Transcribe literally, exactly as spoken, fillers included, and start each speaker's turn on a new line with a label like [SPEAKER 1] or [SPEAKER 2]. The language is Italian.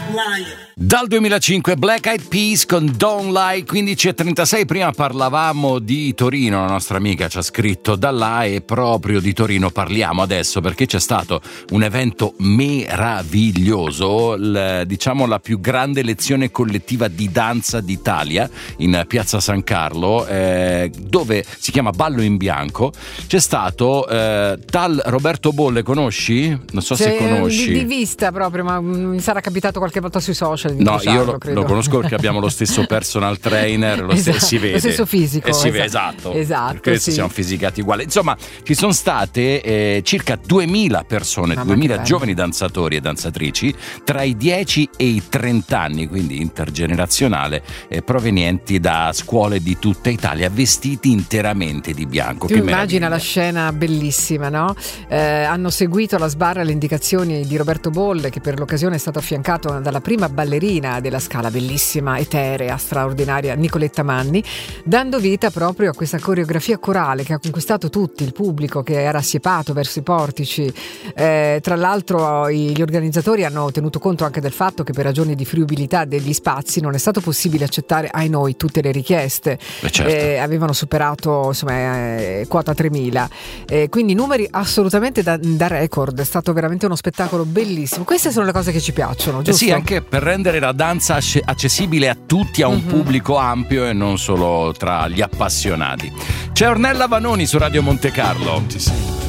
[SPEAKER 1] Dal duemilacinque Black Eyed Peas con Don't Lie. Quindici e trentasei. Prima parlavamo di Torino, la nostra amica ci ha scritto da là, e proprio di Torino parliamo adesso perché c'è stato un evento meraviglioso, l, diciamo la più grande lezione collettiva di danza d'Italia in Piazza San Carlo, eh, dove si chiama Ballo in Bianco. C'è stato eh, tal Roberto Bolle, conosci? Non so se, se conosci.
[SPEAKER 2] Di, di vista proprio, ma mi sarà capitato qualche volta sui social.
[SPEAKER 1] No, io lo, lo conosco perché abbiamo lo stesso personal trainer, lo
[SPEAKER 2] esatto,
[SPEAKER 1] st- si vede.
[SPEAKER 2] Lo stesso fisico.
[SPEAKER 1] E si
[SPEAKER 2] esatto,
[SPEAKER 1] vede, esatto.
[SPEAKER 2] esatto
[SPEAKER 1] Per questo
[SPEAKER 2] sì.
[SPEAKER 1] siamo fisicati uguali. Insomma, ci sono state eh, circa duemila persone,
[SPEAKER 2] Mamma,
[SPEAKER 1] duemila giovani danzatori e danzatrici tra i dieci e i trenta anni, quindi intergenerazionale, eh, provenienti da scuole di tutta Italia, vestiti interamente di bianco.
[SPEAKER 2] Tu
[SPEAKER 1] che
[SPEAKER 2] immagina
[SPEAKER 1] meraviglia.
[SPEAKER 2] la scena bellissima, no? Eh, hanno seguito alla sbarra le indicazioni di Roberto Bolle, che per l'occasione è stato affiancato dalla prima ballerina della Scala, bellissima, eterea, straordinaria, Nicoletta Manni, dando vita proprio a questa coreografia corale che ha conquistato tutti, il pubblico che era assiepato verso i portici. Eh, tra l'altro gli organizzatori hanno tenuto conto anche del fatto che per ragioni di fruibilità degli spazi non è stato possibile accettare, ai noi, tutte le richieste.
[SPEAKER 1] Beh, certo.
[SPEAKER 2] eh, avevano superato insomma eh, quota tremila, eh, quindi numeri assolutamente da, da record. È stato veramente uno spettacolo bellissimo. Queste sono le cose che ci piacciono, giusto?
[SPEAKER 1] Eh sì, anche per rendere la danza accessibile a tutti, a un mm-hmm. pubblico ampio e non solo tra gli appassionati. C'è Ornella Vanoni su Radio Monte Carlo.